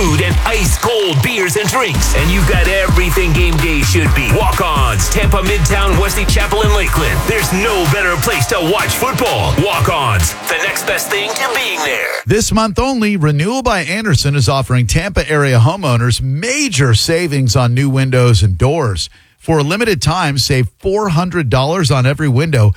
food, and ice-cold beers and drinks. And you've got everything game day should be. Walk-Ons, Tampa, Midtown, Wesley Chapel, and Lakeland. There's no better place to watch football. Walk-Ons, the next best thing to being there. This month only, Renewal by Andersen is offering Tampa area homeowners major savings on new windows and doors. For a limited time, save $400 on every window,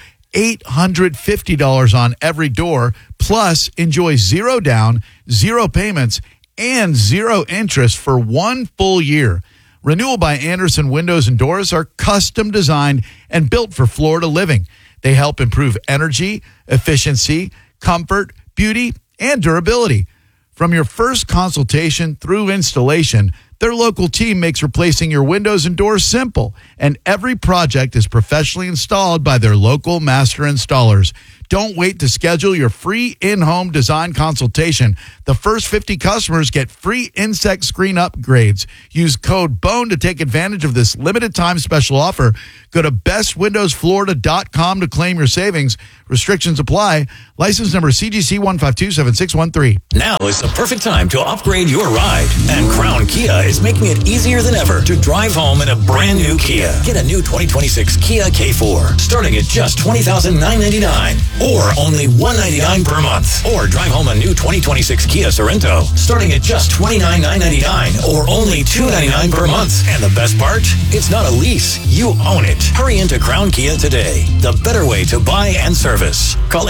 $850 on every door, plus enjoy zero down, zero payments, and zero interest for 1 full year. Renewal by Andersen windows and doors are custom designed and built for Florida living. They help improve energy, efficiency, comfort, beauty, and durability. From your first consultation through installation, their local team makes replacing your windows and doors simple, and every project is professionally installed by their local master installers. Don't wait to schedule your free in-home design consultation. The first 50 customers get free insect screen upgrades. Use code BONE to take advantage of this limited time special offer. Go to bestwindowsflorida.com to claim your savings. Restrictions apply. License number CGC 1527613. Now is the perfect time to upgrade your ride. And Crown Kia is making it easier than ever to drive home in a brand new Kia. Get a new 2026 Kia K4 starting at just $20,999 or only $199 per month. Or drive home a new 2026 Kia Sorento starting at just $29,999 or only $299 per month. And the best part? It's not a lease. You own it. Hurry into Crown Kia today. The better way to buy and service. Call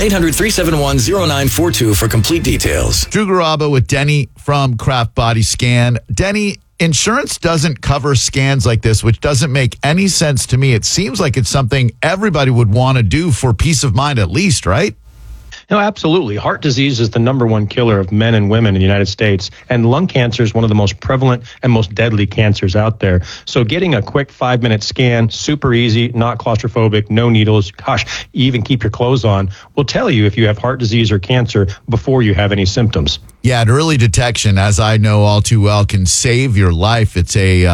800-371-0942 for complete details. Drew Garabo with Denny from Craft Body Scan. Denny, insurance doesn't cover scans like this, which doesn't make any sense to me. It seems like it's something everybody would want to do for peace of mind at least, right? No, absolutely. Heart disease is the number one killer of men and women in the United States, and lung cancer is one of the most prevalent and most deadly cancers out there. So getting a quick 5-minute scan, super easy, not claustrophobic, no needles, gosh, you even keep your clothes on, will tell you if you have heart disease or cancer before you have any symptoms. Yeah, and early detection, as I know all too well, can save your life. It's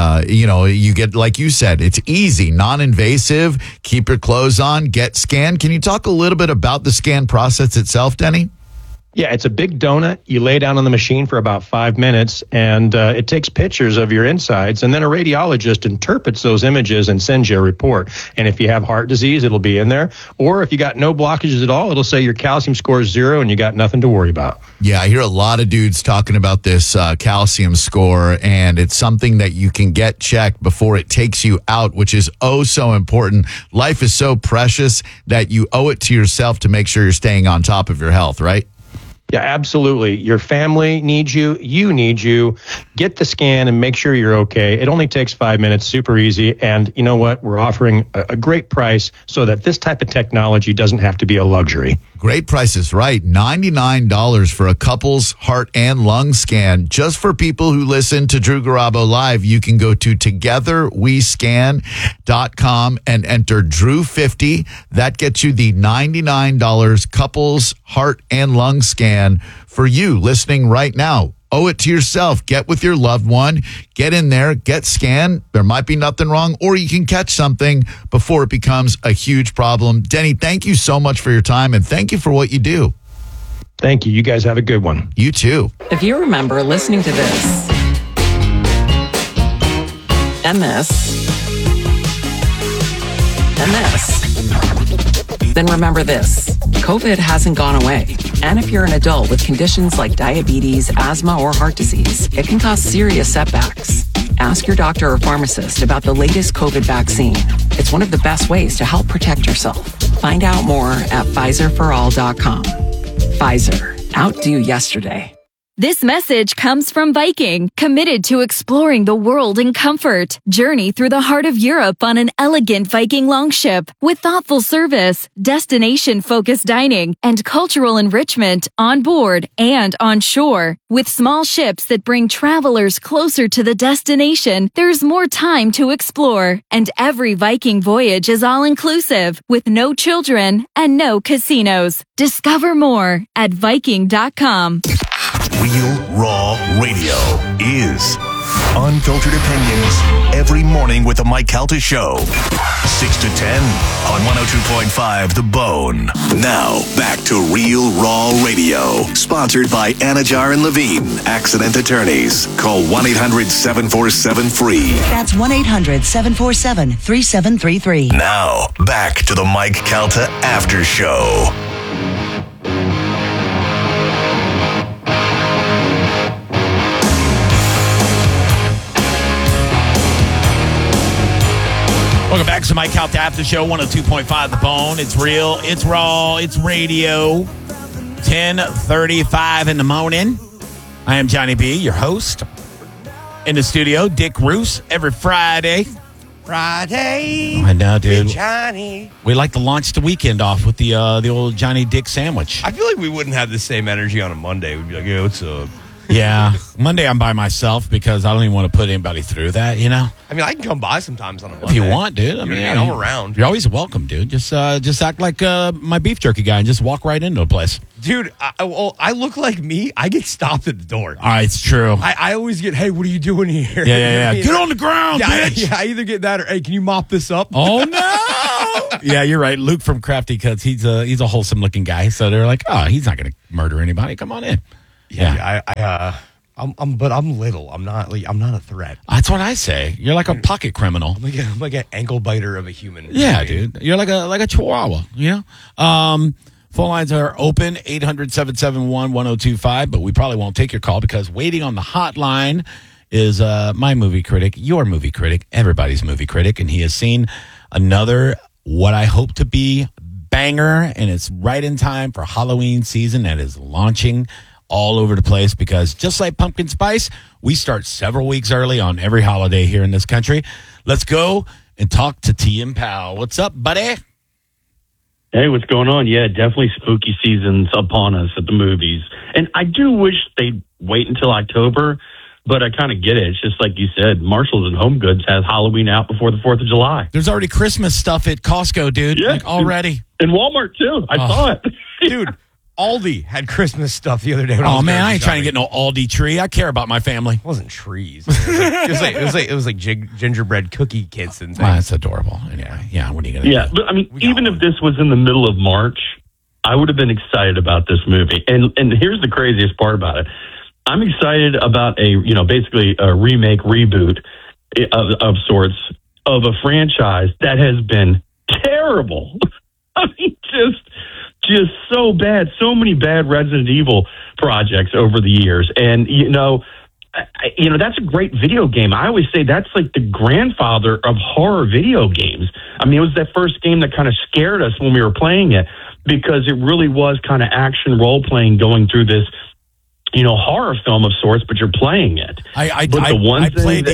you get, like you said, it's easy, non-invasive, keep your clothes on, get scanned. Can you talk a little bit about the scan process itself, Denny? Yeah, it's a big donut. You lay down on the machine for about 5 minutes, and it takes pictures of your insides, and then a radiologist interprets those images and sends you a report. And if you have heart disease, it'll be in there. Or if you got no blockages at all, it'll say your calcium score is 0 and you got nothing to worry about. Yeah, I hear a lot of dudes talking about this calcium score, and it's something that you can get checked before it takes you out, which is oh so important. Life is so precious that you owe it to yourself to make sure you're staying on top of your health, right? Yeah, absolutely. Your family needs you. You need you. Get the scan and make sure you're okay. It only takes 5 minutes, super easy. And you know what? We're offering a great price so that this type of technology doesn't have to be a luxury. Great prices, right? $99 for a couple's heart and lung scan. Just for people who listen to Drew Garabo Live, you can go to togetherwescan.com and enter Drew50. That gets you the $99 couple's heart and lung scan for you listening right now. Owe it to yourself. Get with your loved one. Get in there. Get scanned. There might be nothing wrong, or you can catch something before it becomes a huge problem. Denny, thank you so much for your time, and thank you for what you do. Thank you. You guys have a good one. You too. If you remember listening to this and this and this, then remember this. COVID hasn't gone away. And if you're an adult with conditions like diabetes, asthma, or heart disease, it can cause serious setbacks. Ask your doctor or pharmacist about the latest COVID vaccine. It's one of the best ways to help protect yourself. Find out more at PfizerForAll.com. Pfizer. Outdo yesterday. This message comes from Viking, committed to exploring the world in comfort. Journey through the heart of Europe on an elegant Viking longship with thoughtful service, destination-focused dining, and cultural enrichment on board and on shore. With small ships that bring travelers closer to the destination, there's more time to explore. And every Viking voyage is all-inclusive, with no children and no casinos. Discover more at Viking.com. Real Raw Radio is Unfiltered opinions every morning with the Mike Calta Show. 6 to 10 on 102.5 The Bone. Now, back to Real Raw Radio. Sponsored by Anajar and Levine, Accident Attorneys. Call 1-800-747-FREE. That's 1-800-747-3733. Now, back to the Mike Calta After Show. Welcome back to Mike Calta After Show, 102.5 The Bone. It's real, it's raw, it's radio. 10:35 in the morning. I am Johnny B, your host. In the studio, Dick Roos, every Friday. I know, dude. Johnny. We like to launch the weekend off with the old Johnny Dick sandwich. I feel like we wouldn't have the same energy on a Monday. We'd be like, "Yo, what's up?" Yeah. Monday I'm by myself because I don't even want to put anybody through that, you know? I mean, I can come by sometimes on a Monday. If you want, dude. I mean, I'm around. You're always welcome, dude. Just act like my beef jerky guy and just walk right into a place. Dude, I look like me. I get stopped at the door. All right, it's true. I always get, "Hey, what are you doing here?" Yeah. Get on the ground, bitch. Yeah, I either get that or, "Hey, can you mop this up?" Oh, no. Yeah, you're right. Luke from Crafty Cuts, he's a wholesome looking guy. So they're like, "Oh, he's not going to murder anybody. Come on in." Yeah. I'm little. I'm not a threat. That's what I say. You're like a pocket criminal. I'm like an ankle biter of a human. Yeah, dude. You're like a chihuahua, you know? Phone lines are open, 800-771-1025, but we probably won't take your call because waiting on the hotline is my movie critic, your movie critic, everybody's movie critic, and he has seen another, what I hope to be, banger, and it's right in time for Halloween season that is launching all over the place because just like Pumpkin Spice, we start several weeks early on every holiday here in this country. Let's go and talk to T.M. Powell. What's up, buddy? Hey, what's going on? Yeah, definitely spooky season's upon us at the movies. And I do wish they'd wait until October, but I kind of get it. It's just like you said, Marshalls and Home Goods has Halloween out before the 4th of July. There's already Christmas stuff at Costco, dude. Yeah. Like already. And Walmart, too. I saw it. Dude. Aldi had Christmas stuff the other day. Oh man, I ain't trying to get no Aldi tree. I care about my family. It wasn't trees. It was like gingerbread cookie kits and things. Oh, that's adorable. Anyway, yeah. What are you gonna do? Yeah, but I mean, even if this was in the middle of March, I would have been excited about this movie. And here's the craziest part about it: I'm excited about basically a remake, reboot of sorts of a franchise that has been terrible. I mean, just so bad. So many bad Resident Evil projects over the years. And, that's a great video game. I always say that's like the grandfather of horror video games. I mean, it was that first game that kind of scared us when we were playing it because it really was kind of action role-playing going through this, horror film of sorts, but you're playing it. I played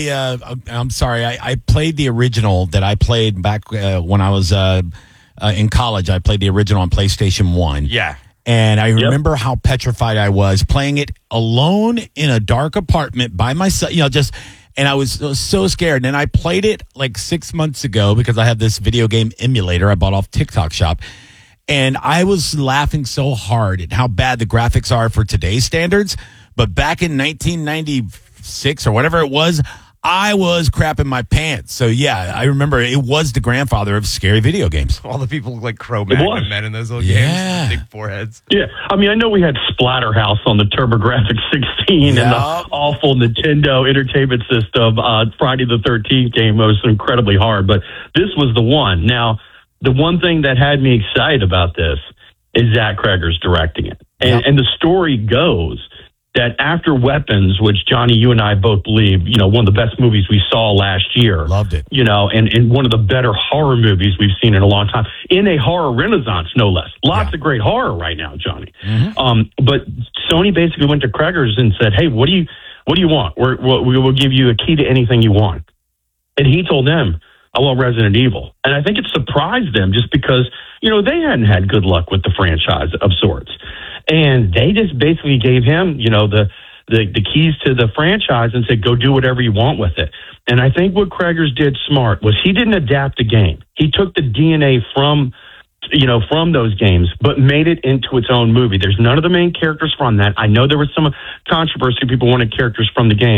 the original that I played back when I was in college. I played the original on PlayStation 1. Yeah. And I remember how petrified I was playing it alone in a dark apartment by myself, and I was so scared. And I played it like 6 months ago because I have this video game emulator I bought off TikTok Shop. And I was laughing so hard at how bad the graphics are for today's standards. But back in 1996 or whatever it was, I was crapping my pants. So, yeah, I remember it was the grandfather of scary video games. All the people look like Cro-Magnon men in those little games. Big foreheads. Yeah. I mean, I know we had Splatterhouse on the TurboGrafx 16 and the awful Nintendo Entertainment System. Friday the 13th game was incredibly hard, but this was the one. Now, the one thing that had me excited about this is Zach Cregger's directing it. And the story goes that after Weapons, which Johnny, you and I both believe, one of the best movies we saw last year. Loved it. And one of the better horror movies we've seen in a long time. In a horror renaissance, no less. Lots of great horror right now, Johnny. Mm-hmm. But Sony basically went to Cregger's and said, "Hey, what do you want? We will give you a key to anything you want." And he told them, "I want Resident Evil." And I think it surprised them just because, they hadn't had good luck with the franchise of sorts. And they just basically gave him, the keys to the franchise and said, "Go do whatever you want with it." And I think what Cregger's did smart was he didn't adapt the game. He took the DNA from those games, but made it into its own movie. There's none of the main characters from that. I know there was some controversy. People wanted characters from the game.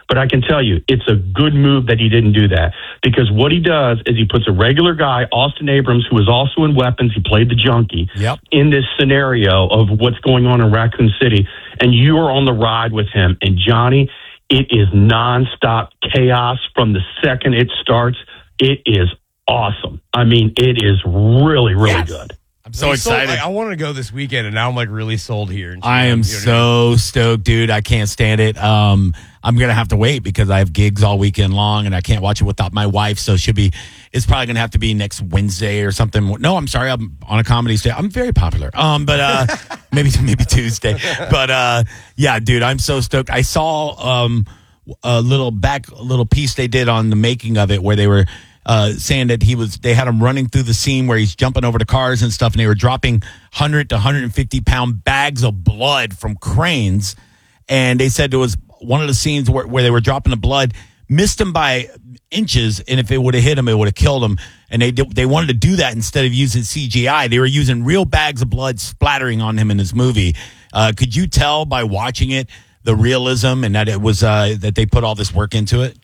But I can tell you, it's a good move that he didn't do that, because what he does is he puts a regular guy, Austin Abrams, who is also in Weapons, he played the junkie, in this scenario of what's going on in Raccoon City, and you are on the ride with him. And Johnny, it is nonstop chaos from the second it starts. It is awesome. I mean, it is really, really good. I'm so excited. I wanted to go this weekend, and now I'm like really sold here. I am so stoked, dude. I can't stand it. I'm going to have to wait because I have gigs all weekend long, and I can't watch it without my wife. So it's probably going to have to be next Wednesday or something. No, I'm sorry. I'm on a comedy stage. I'm very popular. But maybe Tuesday. But yeah, dude, I'm so stoked. I saw a little piece they did on the making of it where they were saying that they had him running through the scene where he's jumping over the cars and stuff, and they were dropping 100 to 150 pound bags of blood from cranes. And they said there was one of the scenes where they were dropping the blood, missed him by inches, and if it would have hit him, it would have killed him. And they wanted to do that instead of using CGI. They were using real bags of blood splattering on him in this movie. Could you tell by watching it the realism and that it was that they put all this work into it?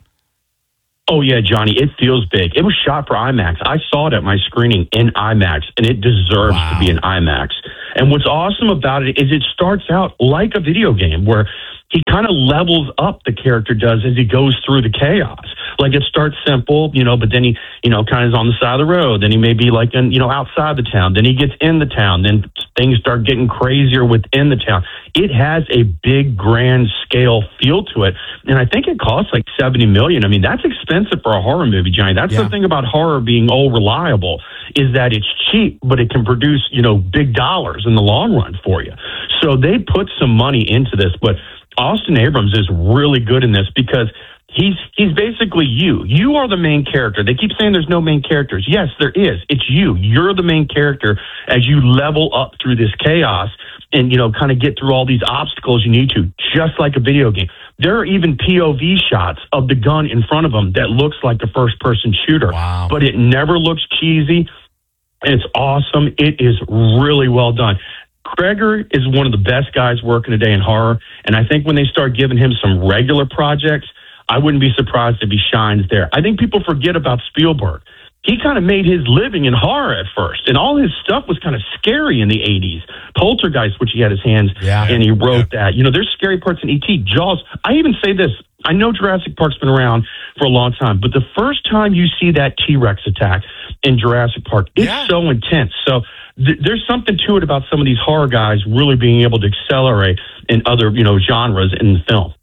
Oh, yeah, Johnny, it feels big. It was shot for IMAX. I saw it at my screening in IMAX, and it deserves to be in IMAX. And what's awesome about it is it starts out like a video game where he kind of levels up, the character does, as he goes through the chaos. Like, it starts simple, but then he, kind of is on the side of the road. Then he may be like outside the town. Then he gets in the town. Then things start getting crazier within the town. It has a big, grand scale feel to it. And I think it costs like $70 million. I mean, that's expensive for a horror movie, Johnny. That's the thing about horror being reliable, is that it's cheap, but it can produce, big dollars in the long run for you. So they put some money into this, but Austin Abrams is really good in this because he's basically you. You are the main character. They keep saying there's no main characters. Yes, there is. It's you. You're the main character as you level up through this chaos and, kind of get through all these obstacles you need to, just like a video game. There are even POV shots of the gun in front of him that looks like a first-person shooter. Wow. But it never looks cheesy. It's awesome. It is really well done. Kreger is one of the best guys working today in horror, and I think when they start giving him some regular projects, I wouldn't be surprised if he shines there. I think people forget about Spielberg. He kind of made his living in horror at first, and all his stuff was kind of scary in the 80s. Poltergeist, which he had his hands, and he wrote that. There's scary parts in E.T., Jaws. I even say this. I know Jurassic Park's been around for a long time, but the first time you see that T-Rex attack in Jurassic Park, it's so intense. So there's something to it about some of these horror guys really being able to accelerate in other, genres in the film.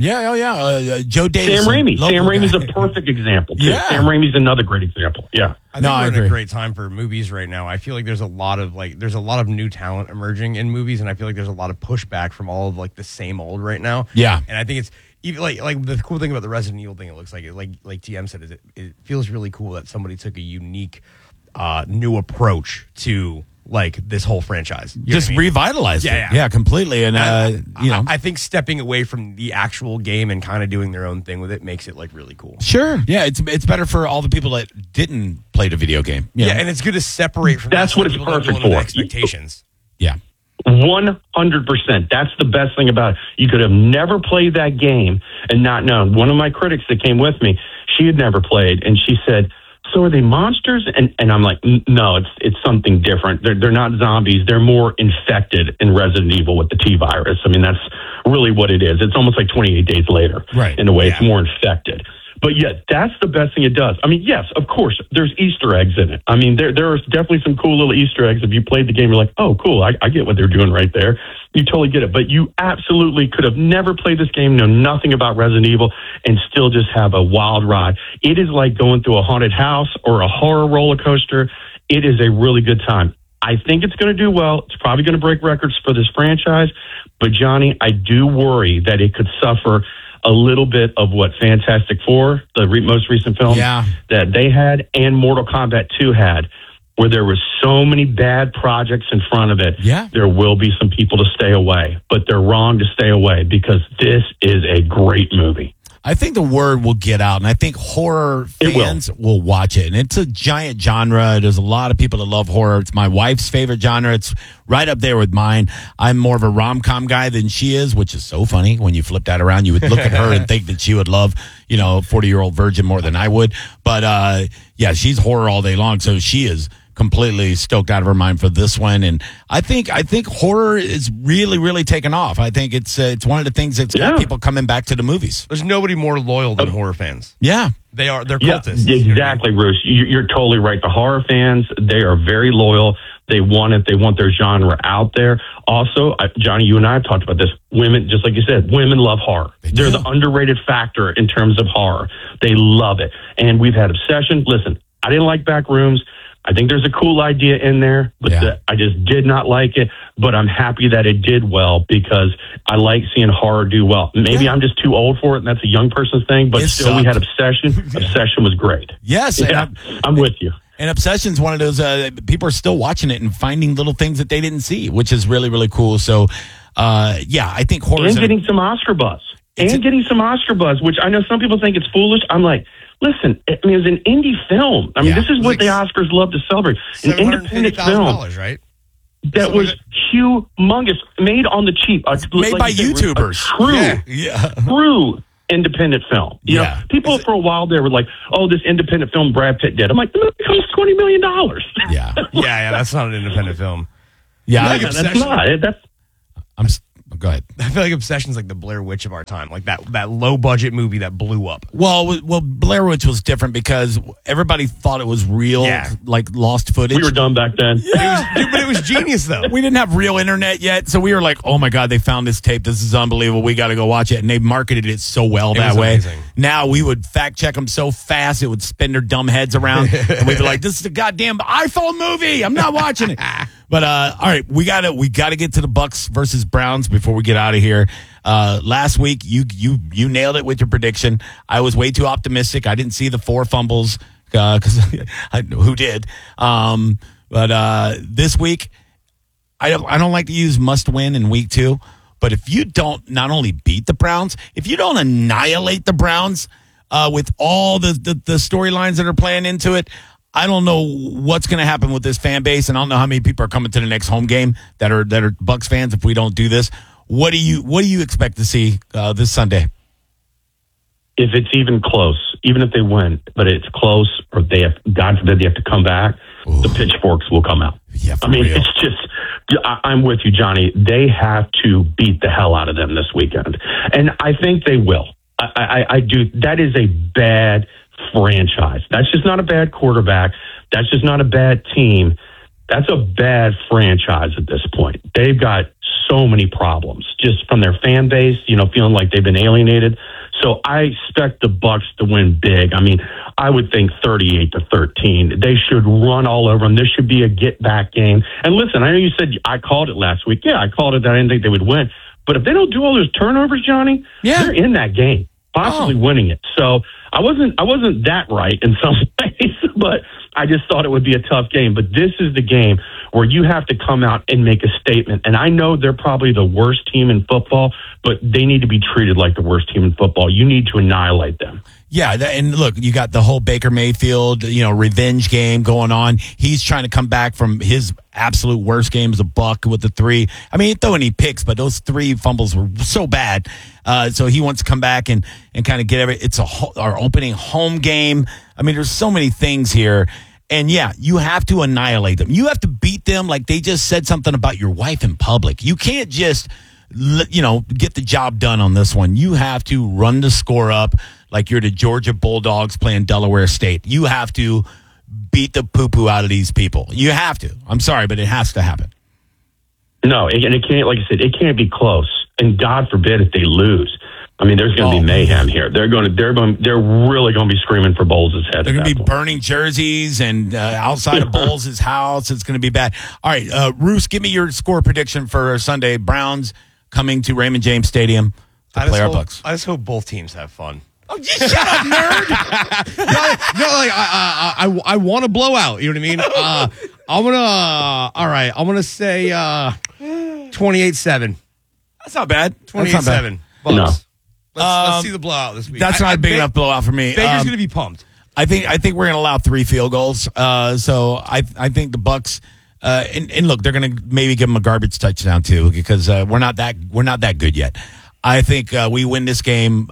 Joe Davis. Sam Raimi. Sam Raimi's a perfect example. Too. Yeah. Sam Raimi's another great example. Yeah. I think we're in a great time for movies right now. I feel like there's a lot of new talent emerging in movies, and I feel like there's a lot of pushback from all of the same old right now. Yeah. And I think it's even like the cool thing about the Resident Evil thing, it looks like TM said, is it feels really cool that somebody took a unique new approach to this whole franchise. Just revitalized it. Yeah, completely. And, I think stepping away from the actual game and kind of doing their own thing with it makes it really cool. Sure. Yeah, it's better for all the people that didn't play the video game. Yeah, and it's good to separate from that's what it's perfect for. Expectations. Yeah. 100%. That's the best thing about it. You could have never played that game and not known. One of my critics that came with me, she had never played, and she said, "So are they monsters?" And I'm like, "No, it's something different. They're not zombies. They're more infected in Resident Evil with the T virus. I mean, that's really what it is. It's almost like 28 Days Later, right? In a way, it's more infected." But yet, that's the best thing it does. I mean, yes, of course, there's Easter eggs in it. I mean, there are definitely some cool little Easter eggs. If you played the game, you're like, oh, cool, I get what they're doing right there. You totally get it. But you absolutely could have never played this game, know nothing about Resident Evil, and still just have a wild ride. It is like going through a haunted house or a horror roller coaster. It is a really good time. I think it's going to do well. It's probably going to break records for this franchise. But, Johnny, I do worry that it could suffer a little bit of what Fantastic Four, the most recent film that they had, and Mortal Kombat 2 had, where there was so many bad projects in front of it. Yeah. There will be some people to stay away, but they're wrong to stay away because this is a great movie. I think the word will get out, and I think horror fans will watch it. And it's a giant genre. There's a lot of people that love horror. It's my wife's favorite genre. It's right up there with mine. I'm more of a rom-com guy than she is, which is so funny. When you flip that around, you would look at her and think that she would love, 40-year-old virgin more than I would. But, she's horror all day long, so she is completely stoked out of her mind for this one. And I think horror is really, really taken off. I think it's one of the things that's got people coming back to the movies. There's nobody more loyal than horror fans. Yeah. They're cultists. Exactly, Bruce. You're totally right. The horror fans, they are very loyal. They want it. They want their genre out there. Also, Johnny, you and I have talked about this. Women, just like you said, women love horror. They're the underrated factor in terms of horror. They love it. And we've had Obsession. Listen, I didn't like Backrooms. I think there's a cool idea in there, but I just did not like it. But I'm happy that it did well because I like seeing horror do well. Maybe I'm just too old for it, and that's a young person's thing. But still, we had Obsession. Obsession was great. Yes, I'm with you. And Obsession's one of those people are still watching it and finding little things that they didn't see, which is really, really cool. So, I think horror and getting some Oscar buzz. Which I know some people think it's foolish. I'm like, listen, it was an indie film. I mean, this is what the Oscars love to celebrate. An independent film, right? That was humongous, made on the cheap, made by YouTubers. True independent film. You know, people for a while there were like, "Oh, this independent film Brad Pitt did." I'm like, "It costs $20 million." Yeah, that's not an independent film. Yeah, that's not. Go ahead. I feel like Obsession's like the Blair Witch of our time, like that low budget movie that blew up. Well, Blair Witch was different because everybody thought it was real, like lost footage. We were dumb back then. But it was genius though. We didn't have real internet yet, so we were like, "Oh my god, they found this tape. This is unbelievable. We got to go watch it." And they marketed it so well that way. Amazing. Now we would fact check them so fast it would spin their dumb heads around, and we'd be like, "This is a goddamn iPhone movie. I'm not watching it." But all right, we gotta get to the Bucks versus Browns before we get out of here. Last week you nailed it with your prediction. I was way too optimistic. I didn't see the 4 fumbles because who did? But this week, I don't like to use must win in week 2. But if you don't not only beat the Browns, if you don't annihilate the Browns with all the storylines that are playing into it, I don't know what's going to happen with this fan base, and I don't know how many people are coming to the next home game that are Bucs fans if we don't do this. What do you expect to see this Sunday? If it's even close, even if they win, but it's close, or God forbid, they have to come back, the pitchforks will come out. Yeah, real. It's just, I'm with you, Johnny. They have to beat the hell out of them this weekend, and I think they will. I do. That is a bad franchise. That's just not a bad quarterback. That's just not a bad team. That's a bad franchise at this point. They've got so many problems just from their fan base, feeling like they've been alienated. So I expect the Bucs to win big. I mean, I would think 38-13. They should run all over them. This should be a get-back game. And listen, I know you said I called it last week. Yeah, I called it that I didn't think they would win. But if they don't do all those turnovers, Johnny, they're in that game, possibly winning it. So I wasn't that right in some ways, but I just thought it would be a tough game. But this is the game where you have to come out and make a statement. And I know they're probably the worst team in football, but they need to be treated like the worst team in football. You need to annihilate them. Yeah, and look, you got the whole Baker Mayfield, revenge game going on. He's trying to come back from his absolute worst game as a Buck with the 3. I mean, he didn't throw any picks, but those 3 fumbles were so bad. So he wants to come back and kind of get it's our opening home game. I mean, there's so many things here. And yeah, you have to annihilate them. You have to beat them like they just said something about your wife in public. You can't just, get the job done on this one. You have to run the score up like you're the Georgia Bulldogs playing Delaware State. You have to beat the poo-poo out of these people. You have to. I'm sorry, but it has to happen. No, and it can't, like I said, it can't be close. And God forbid if they lose. I mean, there's going to be mayhem here. They're really going to be screaming for Bowles' head. They're going to be burning jerseys and outside of Bowles' house. It's going to be bad. All right, Roos, give me your score prediction for Sunday. Browns coming to Raymond James Stadium to play our Bucs. I just hope both teams have fun. Oh, you shut up, nerd! I want to blow out. You know what I mean? I'm gonna say 28-7. That's not bad. 28-7. No. Let's see the blowout this week. That's not a big enough blowout for me. Baker's going to be pumped. I think we're going to allow 3 field goals. So I think the Bucks and look, they're going to maybe give them a garbage touchdown too because we're not that good yet. I think we win this game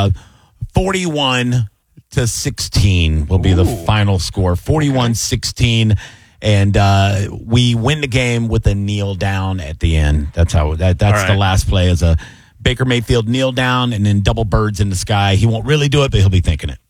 41-16 will be the final score. 41-16. And we win the game with a kneel down at the end. That's the last play is a Baker Mayfield kneel down and then double birds in the sky. He won't really do it, but he'll be thinking it.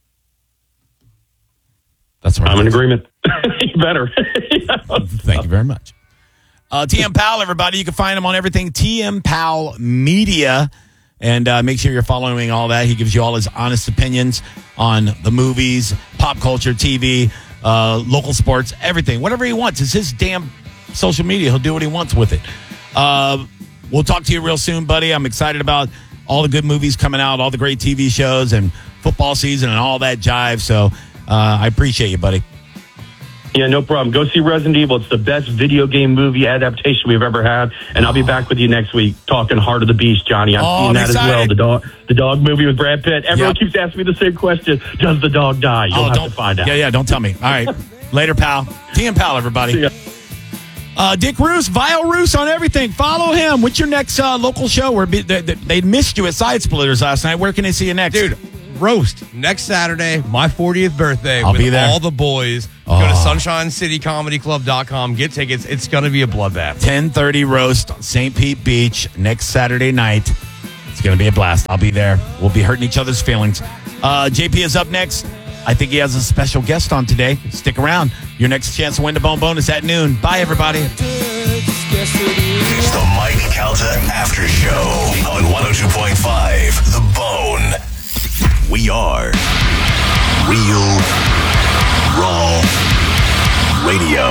That's what I'm in agreement. You better. Thank you very much. TM Powell, everybody. You can find him on everything TM Powell Media. And make sure you're following all that. He gives you all his honest opinions on the movies, pop culture, TV, local sports, everything. Whatever he wants. It's his damn social media. He'll do what he wants with it. We'll talk to you real soon, buddy. I'm excited about all the good movies coming out, all the great TV shows and football season and all that jive. So I appreciate you, buddy. Yeah, no problem. Go see Resident Evil. It's the best video game movie adaptation we've ever had. And I'll be back with you next week talking Heart of the Beast, Johnny. I'm seeing that excited. as well. The dog movie with Brad Pitt. Everyone keeps asking me the same question. Does the dog die? You'll have to find out. Yeah, don't tell me. All right. Later, pal. TM Pal, everybody. See ya. Dick Roos, Vile Roos on everything. Follow him. What's your next local show? Where they missed you at Side Splitters last night. Where can they see you next? Dude, roast next Saturday, my 40th birthday. I'll with be there. all the boys. Go to SunshineCityComedyClub.com. Get tickets. It's going to be a bloodbath. 10:30 roast on St. Pete Beach next Saturday night. It's going to be a blast. I'll be there. We'll be hurting each other's feelings. JP is up next. I think he has a special guest on today. Stick around. Your next chance to win the Bone Bonus at noon. Bye, everybody. It's the Mike Calta After Show on 102.5 The Bone. We are Real Raw Radio.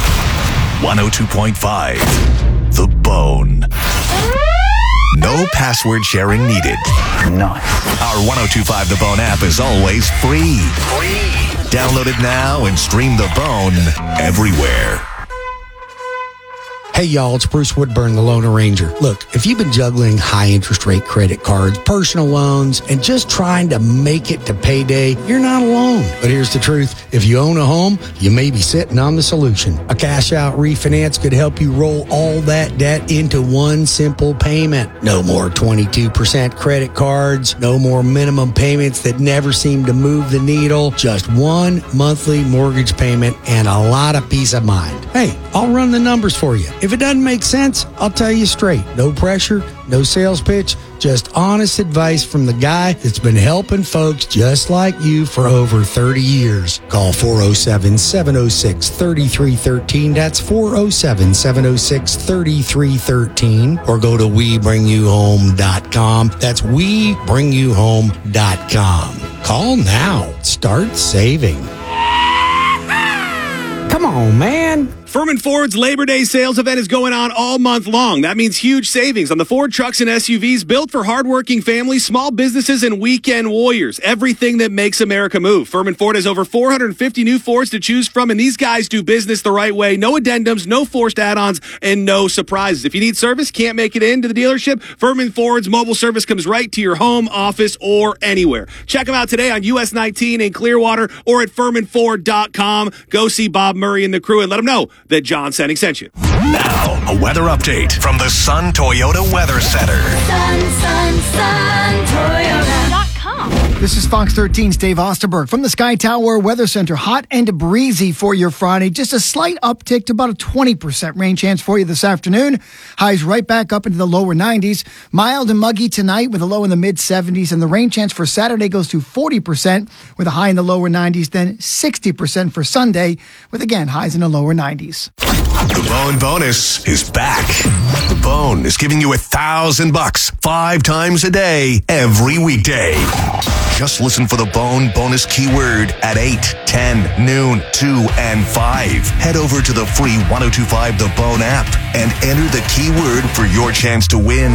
102.5 The Bone. No password sharing needed. Nice. Our 102.5 The Bone app is always free. Download it now and stream The Bone everywhere. Hey, y'all, it's Bruce Woodburn, the Loan Arranger. Look, if you've been juggling high interest rate credit cards, personal loans, and just trying to make it to payday, you're not alone. But here's the truth. If you own a home, you may be sitting on the solution. A cash out refinance could help you roll all that debt into one simple payment. No more 22% credit cards, no more minimum payments that never seem to move the needle, just one monthly mortgage payment and a lot of peace of mind. Hey, I'll run the numbers for you. If it doesn't make sense, I'll tell you straight. No pressure, no sales pitch, just honest advice from the guy that's been helping folks just like you for over 30 years. Call 407-706-3313. That's 407-706-3313. Or go to WeBringYouHome.com. That's WeBringYouHome.com. Call now. Start saving. Come on, man. Furman Ford's Labor Day sales event is going on all month long. That means huge savings on the Ford trucks and SUVs built for hardworking families, small businesses, and weekend warriors. Everything that makes America move. Furman Ford has over 450 new Fords to choose from, and these guys do business the right way. No addendums, no forced add-ons, and no surprises. If you need service, can't make it into the dealership, Furman Ford's mobile service comes right to your home, office, or anywhere. Check them out today on US 19 in Clearwater or at FurmanFord.com. Go see Bob Murray and the crew and let them know that John Senning sent you. Now, a weather update from the Sun Toyota Weather Center. Sun Toyota.com. This is Fox 13's Dave Osterberg from the Sky Tower Weather Center. Hot and breezy for your Friday. Just a slight uptick to about a 20% rain chance for you this afternoon. Highs right back up into the lower 90s. Mild and muggy tonight with a low in the mid 70s. And the rain chance for Saturday goes to 40% with a high in the lower 90s. Then 60% for Sunday with, again, highs in the lower 90s. The Bone Bonus is back. The Bone is giving you $1,000 5 times a day, every weekday. Just listen for the Bone Bonus keyword at 8, 10, noon, 2, and 5. Head over to the free 102.5 The Bone app and enter the keyword for your chance to win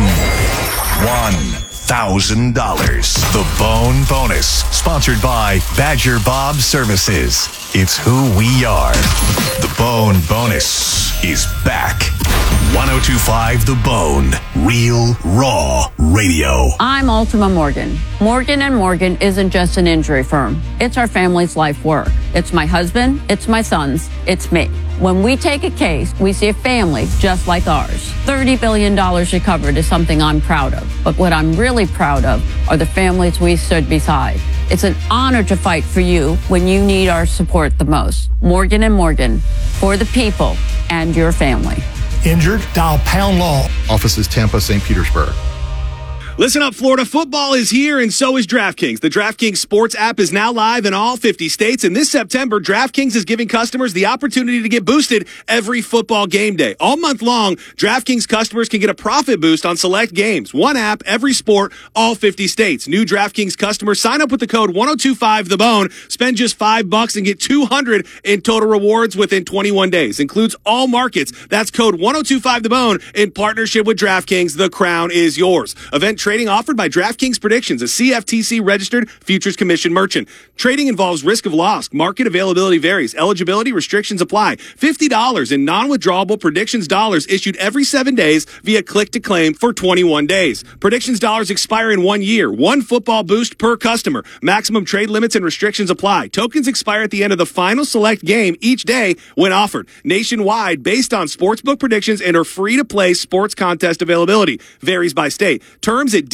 $1,000. The Bone Bonus, sponsored by Badger Bob Services. It's who we are. The Bone Bonus is back. 102.5 The Bone. Real, raw radio. I'm Ultima Morgan. Morgan & Morgan isn't just an injury firm. It's our family's life work. It's my husband, it's my sons, it's me. When we take a case, we see a family just like ours. $30 billion recovered is something I'm proud of. But what I'm really proud of are the families we stood beside. It's an honor to fight for you when you need our support the most. Morgan & Morgan, for the people and your family. Injured? Dial Pound Law. Offices Tampa, St. Petersburg. Listen up, Florida football is here, and so is DraftKings. The DraftKings Sports app is now live in all 50 states, and this September, DraftKings is giving customers the opportunity to get boosted every football game day. All month long, DraftKings customers can get a profit boost on select games. One app, every sport, all 50 states. New DraftKings customers sign up with the code 1025TheBone, spend just $5 and get $200 in total rewards within 21 days. Includes all markets. That's code 1025TheBone in partnership with DraftKings. The crown is yours. Event trading offered by DraftKings Predictions, a CFTC registered futures commission merchant. Trading involves risk of loss. Market availability varies. Eligibility restrictions apply. $50 in non-withdrawable Predictions dollars issued every 7 days via click to claim for 21 days. Predictions dollars expire in 1 year. One football boost per customer. Maximum trade limits and restrictions apply. Tokens expire at the end of the final select game each day when offered. Nationwide, based on sportsbook predictions, and are free to play sports contest availability. Varies by state. Terms at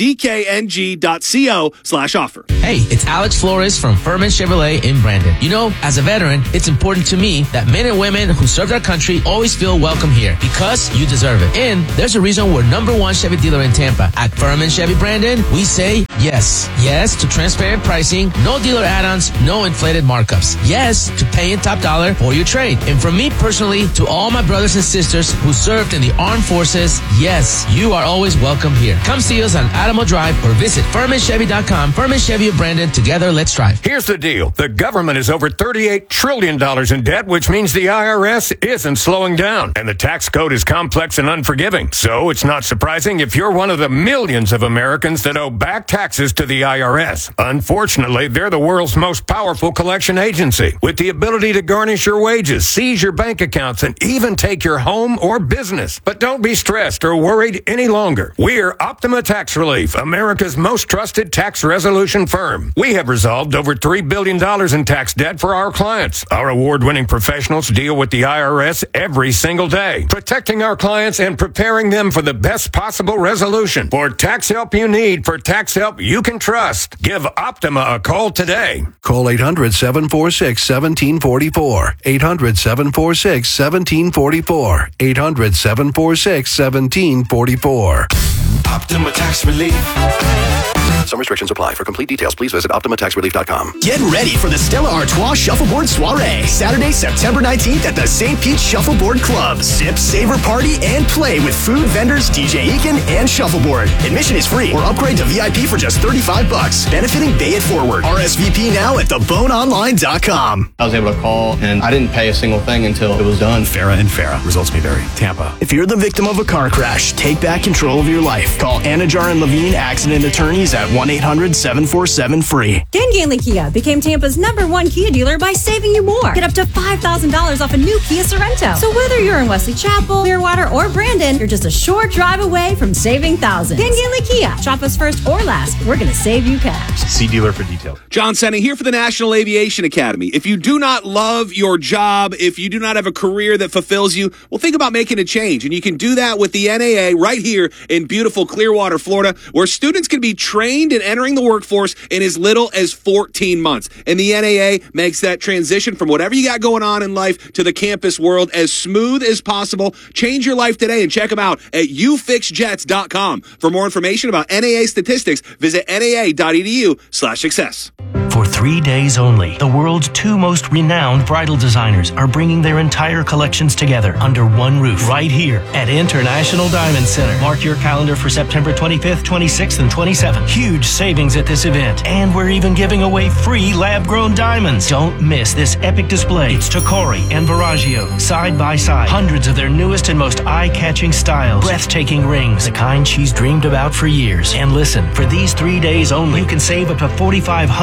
dkng.co/offer. Hey, it's Alex Flores from Furman Chevrolet in Brandon. You know, as a veteran, it's important to me that men and women who served our country always feel welcome here because you deserve it. And there's a reason we're #1 Chevy dealer in Tampa. At Furman Chevy Brandon, we say yes. Yes to transparent pricing, no dealer add-ons, no inflated markups. Yes to paying top dollar for your trade. And from me personally to all my brothers and sisters who served in the armed forces, yes, you are always welcome here. Come see us on Adamo Drive or visit FurmanChevy.com. Furman Chevy of Brandon. Together, let's drive. Here's the deal. The government is over $38 trillion in debt, which means the IRS isn't slowing down. And the tax code is complex and unforgiving. So it's not surprising if you're one of the millions of Americans that owe back taxes to the IRS. Unfortunately, they're the world's most powerful collection agency with the ability to garnish your wages, seize your bank accounts, and even take your home or business. But don't be stressed or worried any longer. We're Optima Tax Relief, America's most trusted tax resolution firm. We have resolved over $3 billion in tax debt for our clients. Our award-winning professionals deal with the IRS every single day, protecting our clients and preparing them for the best possible resolution. For tax help you need, for tax help you can trust, give Optima a call today. Call 800-746-1744. 800-746-1744. 800-746-1744. Optima Tax Relief. Some restrictions apply. For complete details, please visit OptimaTaxRelief.com. Get ready for the Stella Artois Shuffleboard Soiree, Saturday, September 19th at the St. Pete Shuffleboard Club. Sip, savor, party, and play with food vendors, DJ Eakin, and Shuffleboard. Admission is free or upgrade to VIP for just $35. Benefiting Bay It Forward. RSVP now at theboneonline.com. I was able to call, and I didn't pay a single thing until it was done. Farah and Farah. Results may vary. Tampa. If you're the victim of a car crash, take back control of your life. Call Anajar and Levine Accident Attorneys at 1-800-747-FREE. Dan Ganley Kia became Tampa's #1 Kia dealer by saving you more. Get up to $5,000 off a new Kia Sorrento. So whether you're in Wesley Chapel, Clearwater, or Brandon, you're just a short drive away from saving thousands. Dan Ganley Kia. Shop us first or last. We're going to save you cash. See dealer for details. John Senning here for the National Aviation Academy. If you do not love your job, if you do not have a career that fulfills you, well, think about making a change. And you can do that with the NAA right here in beautiful Clearwater, Florida, where students can be trained in entering the workforce in as little as 14 months. And the NAA makes that transition from whatever you got going on in life to the campus world as smooth as possible. Change your life today and check them out at ufixjets.com. For more information about NAA statistics, visit naa.edu/success. For 3 days only, the world's 2 most renowned bridal designers are bringing their entire collections together under one roof right here at International Diamond Center. Mark your calendar for September 25th, 26th, and 27th. Huge savings at this event, and we're even giving away free lab-grown diamonds. Don't miss this epic display. It's Tacori and Viraggio, side by side. Hundreds of their newest and most eye-catching styles. Breathtaking rings, the kind she's dreamed about for years. And listen, for these 3 days only, you can save up to $4,500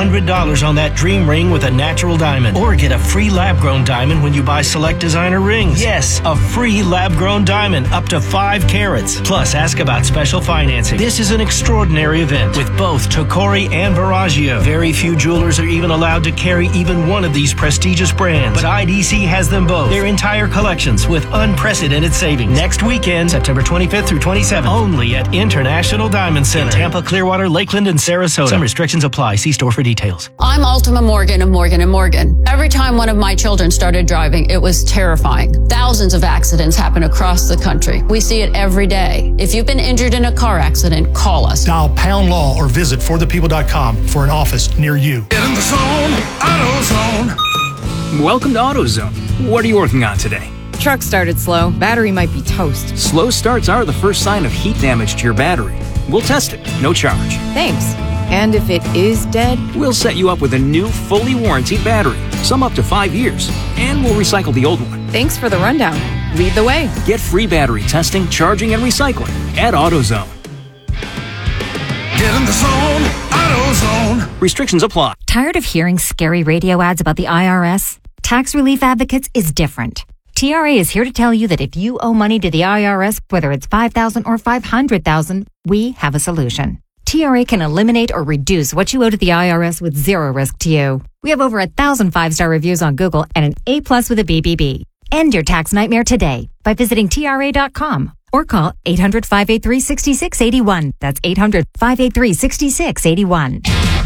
$2 on that dream ring with a natural diamond. Or get a free lab-grown diamond when you buy select designer rings. Yes, a free lab-grown diamond up to 5 carats. Plus, ask about special financing. This is an extraordinary event with both Tocori and Veragio. Very few jewelers are even allowed to carry even one of these prestigious brands. But IDC has them both. Their entire collections with unprecedented savings. Next weekend, September 25th through 27th, only at International Diamond Center. In Tampa, Clearwater, Lakeland, and Sarasota. Some restrictions apply. See store for details. I'm Ultima Morgan of Morgan & Morgan. Every time one of my children started driving, it was terrifying. Thousands of accidents happen across the country. We see it every day. If you've been injured in a car accident, call us. Dial Pound Law or visit forthepeople.com for an office near you. Get in the zone, AutoZone. Welcome to AutoZone. What are you working on today? Truck started slow. Battery might be toast. Slow starts are the first sign of heat damage to your battery. We'll test it, no charge. Thanks. And if it is dead? We'll set you up with a new, fully warranted battery, some up to 5 years, and we'll recycle the old one. Thanks for the rundown. Lead the way. Get free battery testing, charging, and recycling at AutoZone. Get in the zone, AutoZone. Restrictions apply. Tired of hearing scary radio ads about the IRS? Tax Relief Advocates is different. TRA is here to tell you that if you owe money to the IRS, whether it's $5,000 or $500,000, we have a solution. TRA can eliminate or reduce what you owe to the IRS with zero risk to you. We have over 1,000 5-star reviews on Google and an A+ with a BBB. End your tax nightmare today by visiting TRA.com or call 800-583-6681. That's 800-583-6681.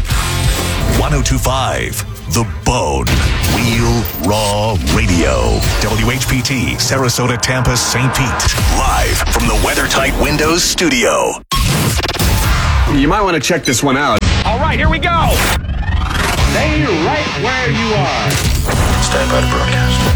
102.5 The Bone. Real Raw Radio. WHPT, Sarasota, Tampa, St. Pete. Live from the WeatherTight Windows studio. You might want to check this one out. All right, here we go. Stay right where you are. Stand by to broadcast.